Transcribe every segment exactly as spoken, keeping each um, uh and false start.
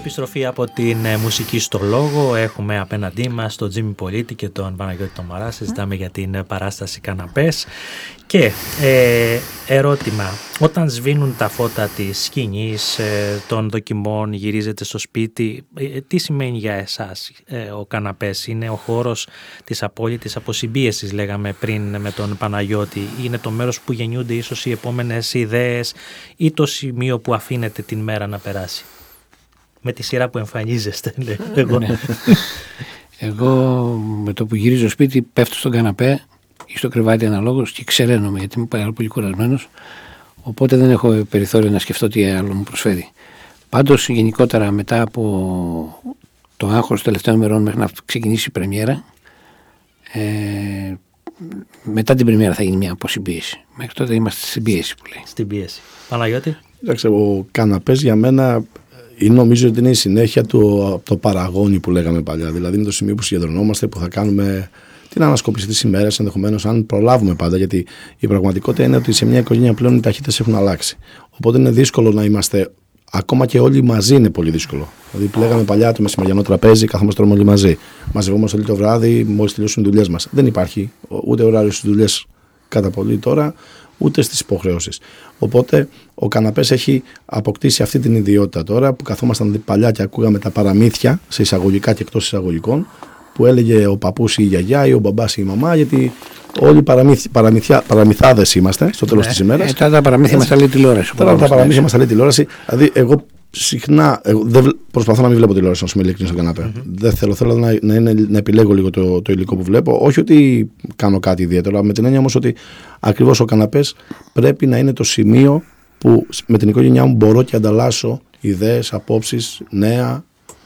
Επιστροφή από την ε, μουσική στο λόγο. Έχουμε απέναντί μας τον Τζίμι Πολίτη και τον Παναγιώτη τον Μαρά. Συζητάμε για την ε, παράσταση Καναπές. Και ε, ερώτημα, όταν σβήνουν τα φώτα της σκηνής, ε, των δοκιμών, γυρίζετε στο σπίτι, ε, τι σημαίνει για εσάς ε, ο Καναπές? Είναι ο χώρος της απόλυτης αποσυμπίεσης, λέγαμε πριν με τον Παναγιώτη? Είναι το μέρος που γεννιούνται ίσως οι επόμενες ιδέες, ή το σημείο που αφήνετε την μέρα να περάσει? Με τη σειρά που εμφανίζεστε, λέω εγώ. Εγώ με το που γυρίζω σπίτι πέφτω στον καναπέ ή στο κρεβάτι αναλόγως και ξεραίνομαι, γιατί είμαι πάρα πολύ κουρασμένος, οπότε δεν έχω περιθώριο να σκεφτώ τι άλλο μου προσφέρει. Πάντως γενικότερα μετά από το άγχος των τελευταίων μερών μέχρι να ξεκινήσει η πρεμιέρα, ε, μετά την πρεμιέρα θα γίνει μια αποσυμπίεση. Μέχρι τότε είμαστε στην πίεση που λέει. Στην πίεση. Παναγιώτη. Εντάξει, ο Καναπές για μένα είναι, νομίζω ότι είναι η συνέχεια του το παραγόνι που λέγαμε παλιά. Δηλαδή είναι το σημείο που συγκεντρωνόμαστε, που θα κάνουμε την ανασκόπηση της ημέρας, ενδεχομένως αν προλάβουμε πάντα. Γιατί η πραγματικότητα είναι ότι σε μια οικογένεια πλέον οι ταχύτητες έχουν αλλάξει. Οπότε είναι δύσκολο να είμαστε, ακόμα και όλοι μαζί είναι πολύ δύσκολο. Δηλαδή που λέγαμε παλιά το μεσημεριανό τραπέζι, καθόμαστε όλοι μαζί. Μαζευόμαστε όλο το βράδυ, μόλις τελειώσουν οι δουλειές μας. Δεν υπάρχει ούτε ωράριο στις δουλειές κατά πολύ τώρα, ούτε στις υποχρεώσεις. Οπότε ο Καναπές έχει αποκτήσει αυτή την ιδιότητα τώρα, που καθόμασταν παλιά και ακούγαμε τα παραμύθια, σε εισαγωγικά και εκτός εισαγωγικών, που έλεγε ο παππούς ή η γιαγιά ή ο μπαμπάς ή η μαμά, γιατί όλοι παραμυθάδες είμαστε στο τέλος ναι. της ημέρας. Ε, τώρα τα παραμύθια μας τα λέει τηλεόραση. Τώρα τα παραμύθια μας τα λέει τηλεόραση. Δηλαδή, εγώ συχνά εγώ δεν προσπαθώ να μην βλέπω τηλεόραση, να σου είμαι ειλικρινής στον καναπέ. Mm-hmm. Δεν θέλω, θέλω να, να, είναι, να επιλέγω λίγο το, το υλικό που βλέπω. Όχι ότι κάνω κάτι ιδιαίτερο, αλλά με την έννοια όμως ότι ακριβώς ο καναπές πρέπει να είναι το σημείο που με την οικογένειά μου μπορώ και ανταλλάσσω ιδέες, απόψεις, νέα.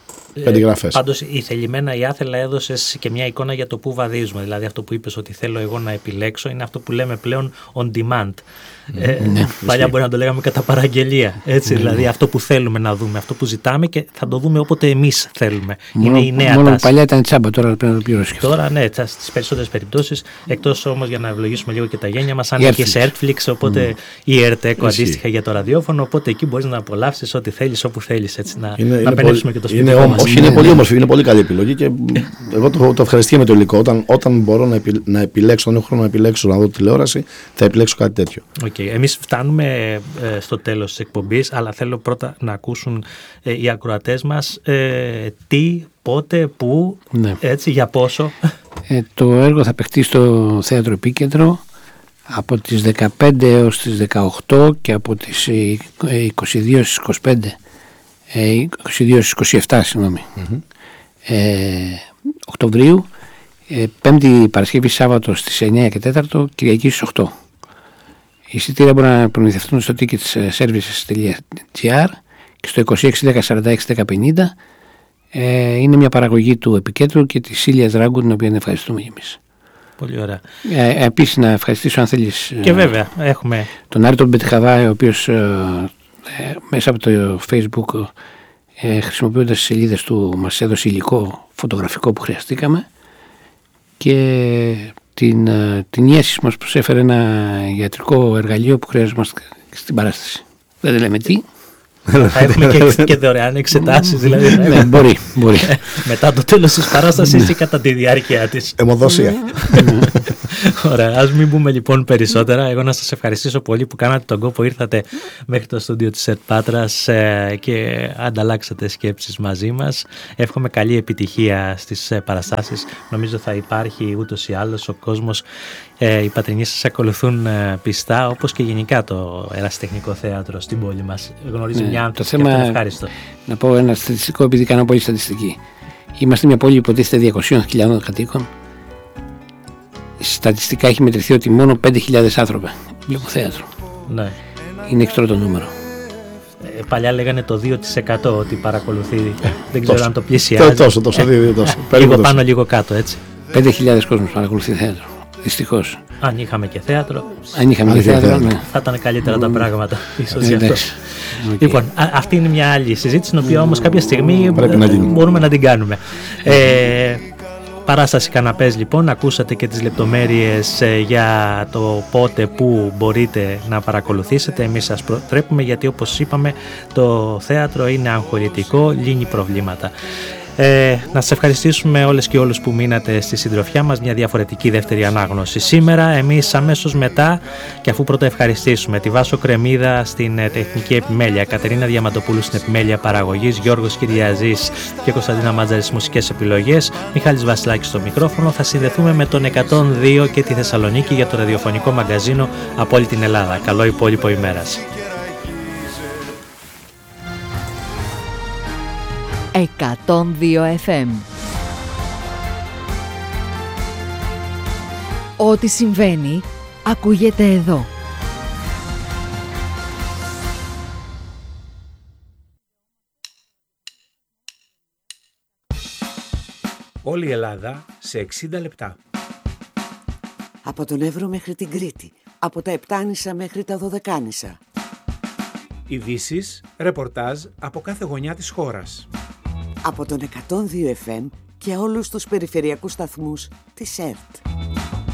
Ε, πάντως η θελημένα η άθελα έδωσες και μια εικόνα για το που βαδίζουμε. Δηλαδή αυτό που είπες ότι θέλω εγώ να επιλέξω είναι αυτό που λέμε πλέον on demand. Ε, ναι, παλιά μπορεί να το λέγαμε κατά παραγγελία. Έτσι, ναι, δηλαδή ναι. αυτό που θέλουμε να δούμε, αυτό που ζητάμε και θα το δούμε όποτε εμείς θέλουμε. Μόνο, είναι η νέα μόνο τάση. Παλιά ήταν τσάμπα, τώρα πρέπει να το πληρώσει. Τώρα ναι, στις περισσότερες περιπτώσεις. Εκτός όμως για να ευλογήσουμε λίγο και τα γένια μας, αν έχει Netflix, οπότε mm. ή Airtech αντίστοιχα για το ραδιόφωνο. Οπότε εκεί μπορείς να απολαύσεις ό,τι θέλεις, όπου θέλεις. Έτσι, να είναι, να είναι πενέψουμε και το σπίτι είναι, μας. Όχι, είναι ναι. πολύ όμορφη, είναι πολύ καλή επιλογή και εγώ το, το ευχαριστώ με το υλικό. Όταν, όταν μπορώ να, επι, να επιλέξω, όταν έχω χρόνο να επιλέξω να δω τηλεόραση, θα επιλέξω κάτι τέτοιο. Okay. Εμείς φτάνουμε ε, στο τέλος της εκπομπής, αλλά θέλω πρώτα να ακούσουν ε, οι ακροατές μας ε, τι, πότε, πού, ναι. έτσι, για πόσο. Ε, το έργο θα παιχτεί στο Θέατρο Επίκεντρο από τις δεκαπέντε έως τις δεκαοκτώ και από τις είκοσι δύο στις είκοσι πέντε, είκοσι δύο στις είκοσι επτά συγγνώμη, mm-hmm. ε, Οκτωβρίου, ε, Πέμπτη Παρασκευή Σάββατο στις εννιά και τέσσερα, Κυριακή στις οκτώ. Οι εισιτήρια μπορούν να προμηθευτούν στο ticketservices τελεία gr και στο είκοσι έξι δέκα σαράντα έξι δέκα πενήντα. Ε, είναι μια παραγωγή του Επικέντρου και της Ήλιας Δράγκου, την οποία ευχαριστούμε εμείς. Πολύ ωραία. Ε, επίσης να ευχαριστήσω αν θέλεις και βέβαια έχουμε τον Άρη τον Πετυχαβά, ο οποίος ε, ε, μέσα από το Facebook ε, χρησιμοποιώντας τις σελίδες του μας έδωσε υλικό φωτογραφικό που χρειαστήκαμε και την, την Ιέσης μας προσέφερε ένα ιατρικό εργαλείο που χρειαζόμαστε στην παράσταση. Δεν λέμε τι. Θα έχουμε και, και δωρεάν εξετάσεις δηλαδή. Ναι, μπορεί, μπορεί. Μετά το τέλος της παράστασης ή κατά τη διάρκεια της. Αιμοδοσία. Ωραία, ας μην πούμε λοιπόν περισσότερα. Εγώ να σας ευχαριστήσω πολύ που κάνατε τον κόπο, ήρθατε μέχρι το στούντιο της ΕΡΤ Πάτρας και ανταλλάξατε σκέψεις μαζί μας. Εύχομαι καλή επιτυχία στις παραστάσεις. Νομίζω θα υπάρχει ούτως ή άλλως ο κόσμος. Ε, οι πατρινοί σας ακολουθούν ε, πιστά, όπως και γενικά το Ερασιτεχνικό Θέατρο στην πόλη μας. Γνωρίζει ναι, μια άνθρωπο και αυτό είναι ευχάριστο. Να πω ένα στατιστικό, επειδή κάνω πολύ στατιστική. Είμαστε μια πόλη που υποτίθεται διακόσιες χιλιάδες κατοίκων. Στατιστικά έχει μετρηθεί ότι μόνο πέντε χιλιάδες άνθρωποι βλέπουν θέατρο. Ναι. Είναι εξτρό το νούμερο. Ε, παλιά λέγανε το δύο τοις εκατό ότι παρακολουθεί. Δεν ξέρω αν το πλησιάζει. Τόσο, τόσο, δύο, τόσο. Λίγο πάνω, λίγο κάτω, έτσι. πέντε χιλιάδες κόσμος παρακολουθεί θέατρο. Δυστυχώς. Αν είχαμε και θέατρο, Αν είχαμε και θέατρο ναι. θα ήταν καλύτερα τα πράγματα. Ίσως γι' αυτό. Okay. Λοιπόν, α, αυτή είναι μια άλλη συζήτηση, την οποία όμως κάποια στιγμή να μπορούμε να την κάνουμε. Ε, παράσταση Καναπές λοιπόν, ακούσατε και τις λεπτομέρειες για το πότε, που μπορείτε να παρακολουθήσετε. Εμείς σας προτρέπουμε, γιατί όπως είπαμε το θέατρο είναι αγχολητικό, λύνει προβλήματα. Ε, να σας ευχαριστήσουμε όλες και όλους που μείνατε στη συντροφιά μας, μια διαφορετική δεύτερη ανάγνωση σήμερα. Εμείς αμέσως μετά, και αφού πρώτα ευχαριστήσουμε τη Βάσο Κρεμίδα στην τεχνική επιμέλεια, Κατερίνα Διαμαντοπούλου στην επιμέλεια παραγωγής, Γιώργος Κυριαζής και Κωνσταντίνα Μάτζαρη στις μουσικές επιλογές, Μιχάλης Βασιλάκης στο μικρόφωνο, θα συνδεθούμε με τον εκατόν δύο και τη Θεσσαλονίκη για το ραδιοφωνικό μαγκαζίνο από όλη την Ελλάδα. Καλό υπόλοιπο ημέρας. εκατόν δύο εφ εμ. Ό,τι συμβαίνει ακούγεται εδώ. Όλη η Ελλάδα σε εξήντα λεπτά. Από τον Εύρο μέχρι την Κρήτη. Από τα Επτάνησα μέχρι τα Δωδεκάνησα. Ειδήσεις, ρεπορτάζ από κάθε γωνιά της χώρας. Από τον εκατόν δύο εφ εμ και όλους τους περιφερειακούς σταθμούς της ΕΡΤ.